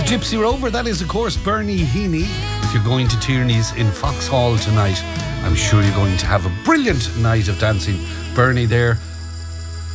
Gypsy Rover, that is of course Bernie Heaney. If you're going to Tierney's in Foxhall tonight, I'm sure you're going to have a brilliant night of dancing. Bernie there